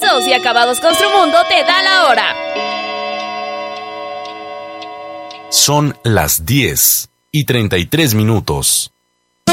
Terminados y acabados Construmundo te da la hora. Son las 10:33.